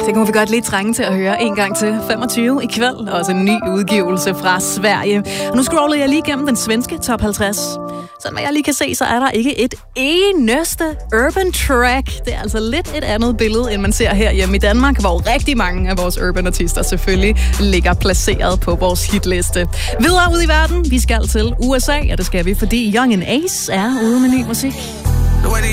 Det kunne vi godt lige trænge til at høre en gang til. 25 i kvæld, også en ny udgivelse fra Sverige. Og nu scroller jeg lige igennem den svenske top 50. Sådan hvad jeg lige kan se, så er der ikke et eneste urban track. Det er altså lidt et andet billede, end man ser herhjemme i Danmark, hvor rigtig mange af vores urban artister selvfølgelig ligger placeret på vores hitliste. Videre ud i verden, vi skal til USA, og det skal vi, fordi Young & Ace er ude med ny musik.